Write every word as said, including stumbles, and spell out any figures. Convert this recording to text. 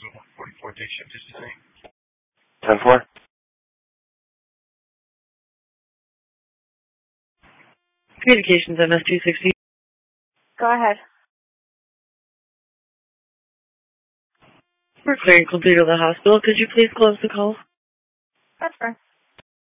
So one forty-four day shift is the same. ten four. Communications M S two sixty. Go ahead. We're clearing complete of the hospital. Could you please close the call? That's fine.